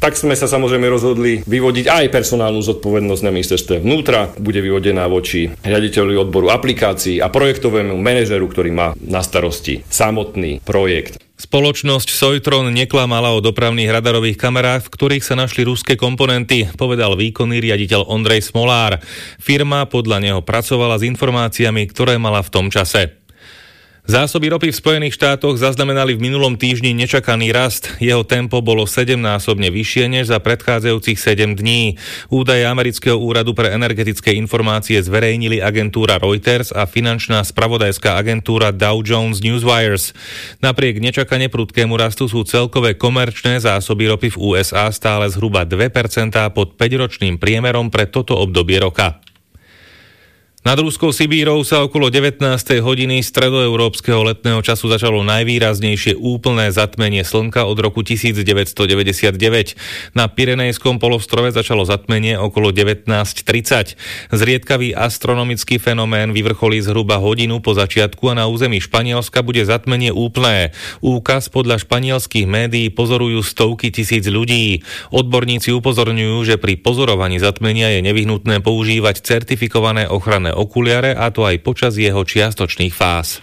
Tak sme sa samozrejme rozhodli vyvodiť aj personálnu zodpovednosť na ministerstve vnútra. Bude vyvodená voči riaditeľovi odboru aplikácií a projektovému manažeru, ktorý má na starosti samotný projekt. Spoločnosť Soitron neklamala o dopravných radarových kamerách, v ktorých sa našli ruské komponenty, povedal výkonný riaditeľ Ondrej Smolár. Firma podľa neho pracovala s informáciami, ktoré mala v tom čase. Zásoby ropy v Spojených štátoch zaznamenali v minulom týždni nečakaný rast. Jeho tempo bolo 7-násobne vyššie než za predchádzajúcich 7 dní. Údaje Amerického úradu pre energetické informácie zverejnili agentúra Reuters a finančná spravodajská agentúra Dow Jones Newswires. Napriek nečakane prudkému rastu sú celkové komerčné zásoby ropy v USA stále zhruba 2% pod 5-ročným priemerom pre toto obdobie roka. Nad Ruskou Sibírou sa okolo 19. hodiny stredoeurópskeho letného času začalo najvýraznejšie úplné zatmenie slnka od roku 1999. Na Pyrenejskom polostrove začalo zatmenie okolo 19:30. Zriedkavý astronomický fenomén vyvrcholí zhruba hodinu po začiatku a na území Španielska bude zatmenie úplné. Úkaz podľa španielských médií pozorujú stovky tisíc ľudí. Odborníci upozorňujú, že pri pozorovaní zatmenia je nevyhnutné používať certifikované ochranné okuliare, a to aj počas jeho čiastočných fáz.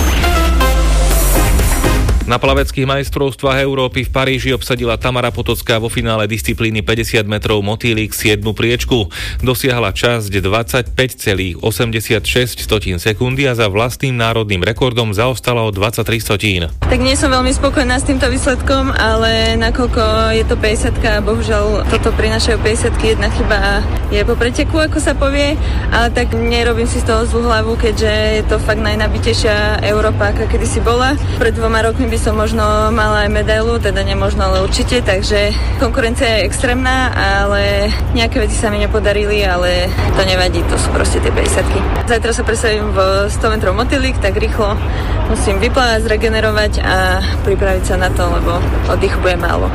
Na plaveckých majstrovstvách Európy v Paríži obsadila Tamara Potocká vo finále disciplíny 50 metrov motýlik 7. priečku. Dosiahla časť 25,86 sekundy a za vlastným národným rekordom zaostala o 23 stotín. Tak nie som veľmi spokojná s týmto výsledkom, ale nakoľko je to 50-ka a bohužiaľ toto prinášajú 50-ky, jedna chyba je po preteku, ako sa povie, ale tak nerobím si z toho zlú hlavu, keďže je to fakt najnabitejšia Európa, aká kedysi bola. Pred 2 rokmi by som možno mala aj medailu, teda nemožno, ale určite, takže konkurencia je extrémna, ale nejaké veci sa mi nepodarili, ale to nevadí, to sú proste tie 50-ky. Zajtra sa predstavím v 100 metrov motýlik, tak rýchlo musím vyplávať, zregenerovať a pripraviť sa na to, lebo oddychu bude málo.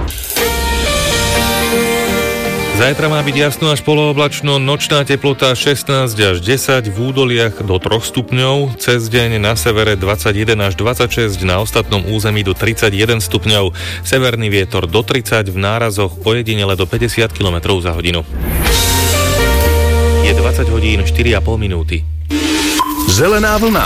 Zajtra má byť jasno až polooblačno, nočná teplota 16 až 10, v údoliach do 3 stupňov, cez deň na severe 21 až 26, na ostatnom území do 31 stupňov, severný vietor do 30, v nárazoch ojedinele do 50 km za hodinu. Je 20 hodín 4,5 minúty. Zelená vlna.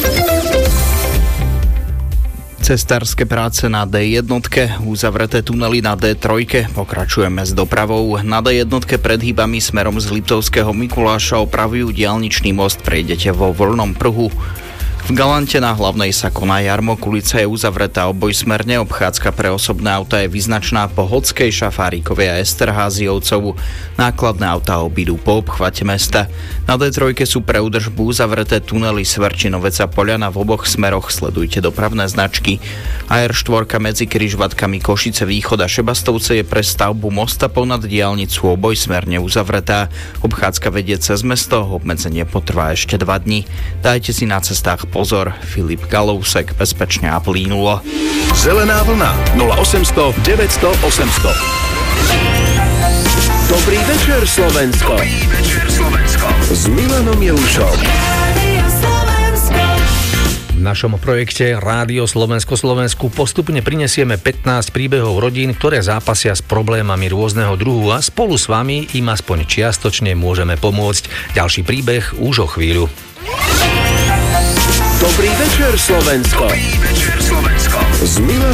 Cestárske práce na D1, uzavreté tunely na D3, pokračujeme s dopravou. Na D1 pred hýbami smerom z Liptovského Mikuláša opravujú diaľničný most, prejdete vo voľnom pruhu. V Galante na Hlavnej sa koná jarmok, ulica je uzavretá obojsmerne, obchádzka pre osobné auta je vyznačná po Hodskej, Šafárikovej a Esterházyovcovu. Nákladné autá obídu po obchvate mesta. Na D3 sú pre údržbu uzavreté tunely Sverčinovec a Poľana v oboch smeroch, sledujte dopravné značky. AR4 medzi križovatkami Košice Východ a Šebastovce je pre stavbu mosta ponad diaľnicu obojsmerne uzavretá. Obchádzka vedie cez mesto, obmedzenie potrvá ešte 2 dni. Dajte si na cestách pozor. Filip Galousek, bezpečne a plynulo. Zelená vlna 0800 900 800. Dobrý večer, Slovensko. S Milanom Jelušom. V našom projekte Rádio Slovensko Slovensku postupne prinesieme 15 príbehov rodín, ktoré zápasia s problémami rôzneho druhu a spolu s vami im aspoň čiastočne môžeme pomôcť. Ďalší príbeh už o chvíľu. Dobrý večer, Slovensko. S Milanom